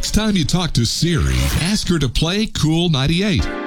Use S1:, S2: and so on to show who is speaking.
S1: next time you talk to Siri, ask her to play Cool 98.